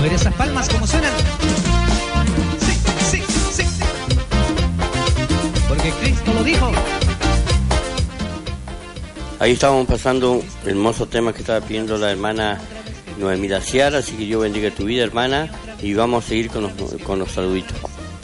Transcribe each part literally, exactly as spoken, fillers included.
A ver esas palmas cómo suenan. Sí, sí, sí. Porque Cristo lo dijo. Ahí estábamos pasando un hermoso tema que estaba pidiendo la hermana Noemí Daciar, así que Dios bendiga tu vida, hermana, y vamos a seguir con los, con los saluditos.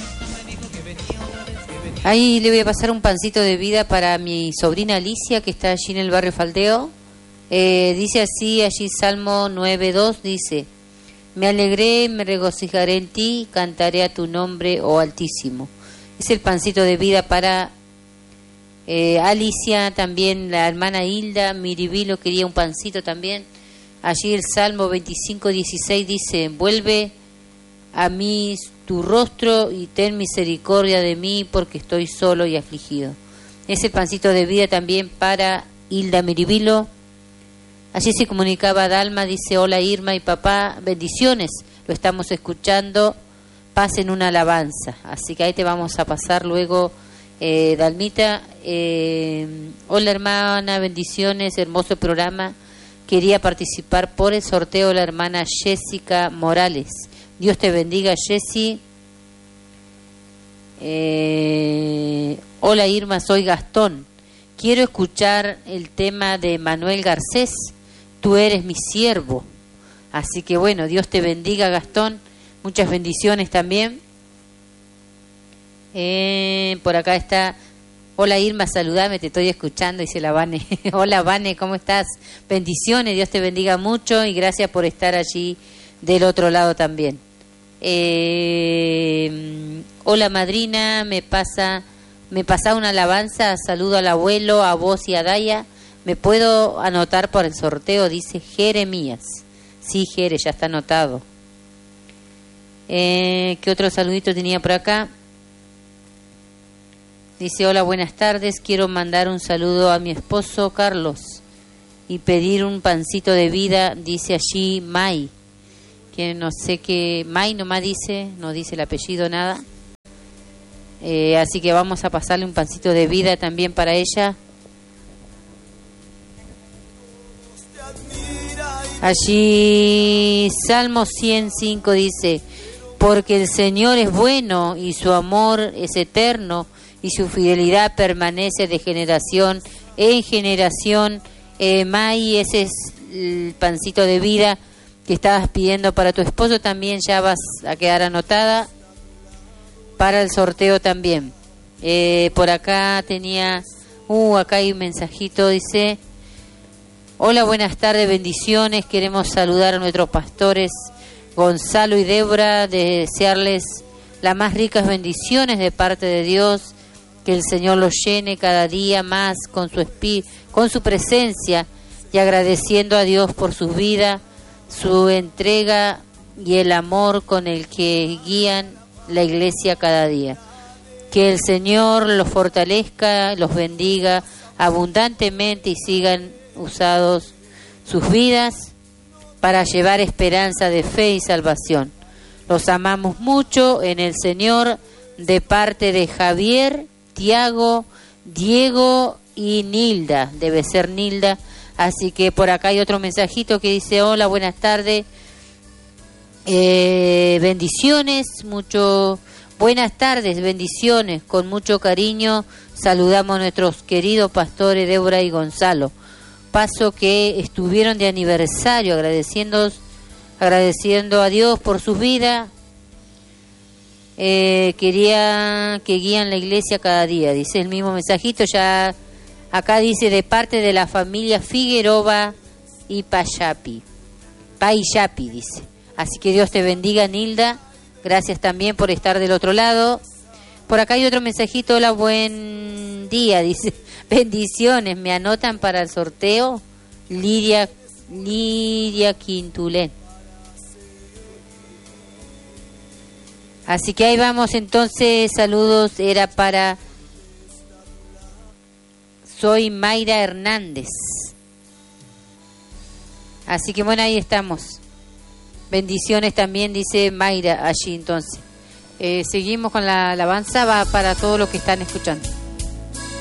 Ahí le voy a pasar un pancito de vida para mi sobrina Alicia, que está allí en el barrio Faldeo. Eh, dice así, allí Salmo nueve dos, dice: me alegré, me regocijaré en ti, cantaré a tu nombre, oh Altísimo. Es el pancito de vida para eh, Alicia, también la hermana Hilda Miribilo quería un pancito también. Allí el Salmo veinticinco dieciséis dice: vuelve a mí tu rostro y ten misericordia de mí, porque estoy solo y afligido. Es el pancito de vida también para Hilda Miribilo. Allí se comunicaba Dalma, dice: hola Irma y papá, bendiciones, lo estamos escuchando, pasen una alabanza. Así que ahí te vamos a pasar luego, eh, Dalmita. Eh, hola hermana, bendiciones, hermoso programa. Quería participar por el sorteo la hermana Jessica Morales. Dios te bendiga, Jessy. Eh, hola Irma, soy Gastón. Quiero escuchar el tema de Manuel Garcés, Tú eres mi siervo. Así que bueno, Dios te bendiga, Gastón. Muchas bendiciones también. Eh, por acá está... Hola Irma, saludame, te estoy escuchando, dice la Vane. Hola Vane, ¿cómo estás? Bendiciones, Dios te bendiga mucho y gracias por estar allí del otro lado también. Eh, hola madrina, me pasa, me pasa una alabanza, saludo al abuelo, a vos y a Daya. ¿Me puedo anotar por el sorteo? Dice Jeremías. Sí, Jere, ya está anotado. Eh, ¿Qué otro saludito tenía por acá? Dice: hola, buenas tardes, quiero mandar un saludo a mi esposo Carlos y pedir un pancito de vida, dice allí May, que no sé qué, May nomás dice, no dice el apellido, nada. Eh, así que vamos a pasarle un pancito de vida también para ella. Allí Salmo ciento cinco dice: porque el Señor es bueno y su amor es eterno, y su fidelidad permanece de generación en generación. Eh, May, ese es el pancito de vida que estabas pidiendo para tu esposo, también ya vas a quedar anotada para el sorteo también. Eh, por acá tenía, uh, acá hay un mensajito, dice: hola, buenas tardes, bendiciones, queremos saludar a nuestros pastores Gonzalo y Débora, de desearles las más ricas bendiciones de parte de Dios, que el Señor los llene cada día más con su espíritu, con su presencia, y agradeciendo a Dios por sus vidas, su entrega y el amor con el que guían la iglesia cada día. Que el Señor los fortalezca, los bendiga abundantemente y sigan usados sus vidas para llevar esperanza de fe y salvación. Los amamos mucho en el Señor, de parte de Javier, Tiago, Diego y Nilda, debe ser Nilda. Así que por acá hay otro mensajito que dice: hola, buenas tardes, eh, bendiciones, mucho, buenas tardes, bendiciones, con mucho cariño saludamos a nuestros queridos pastores Débora y Gonzalo. Paso que estuvieron de aniversario, agradeciendo, agradeciendo a Dios por sus vidas. Eh, quería que guían la iglesia cada día, dice el mismo mensajito. Ya acá dice: de parte de la familia Figueroa y Payapi, Payapi dice. Así que Dios te bendiga, Nilda, gracias también por estar del otro lado. Por acá hay otro mensajito: hola, buen día, dice, bendiciones, me anotan para el sorteo, Lidia, Lidia Quintulén. Así que ahí vamos entonces, saludos, era para... Soy Mayra Hernández. Así que bueno, ahí estamos. Bendiciones también, dice Mayra allí entonces. Eh, seguimos con la alabanza, va para todos los que están escuchando.